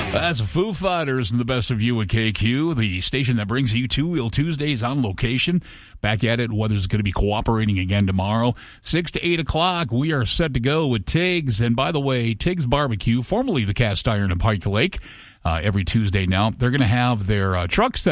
That's Foo Fighters and the best of you at KQ, the station that brings you Two Wheel Tuesdays on location. Back at it, weather's going to be cooperating again tomorrow. 6 to 8 o'clock, we are set to go with Tiggs. And by the way, Tiggs Barbecue, formerly the Cast Iron in Pike Lake, every Tuesday now, they're going to have their trucks